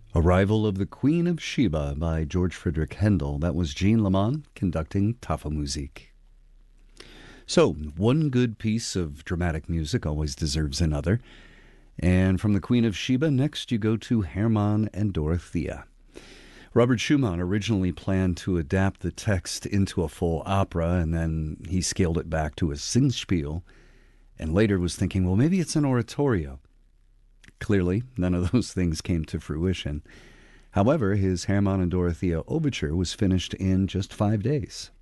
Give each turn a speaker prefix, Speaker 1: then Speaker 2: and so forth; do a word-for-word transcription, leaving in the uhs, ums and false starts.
Speaker 1: Arrival of the Queen of Sheba by George Friedrich Handel. That was Jean Lamont conducting Tafelmusik. So, one good piece of dramatic music always deserves another. And from the Queen of Sheba, next you go to Hermann and Dorothea. Robert Schumann originally planned to adapt the text into a full opera, and then he scaled it back to a singspiel, and later was thinking, well, maybe it's an oratorio. Clearly, none of those things came to fruition. However, his Hermann and Dorothea overture was finished in just five days.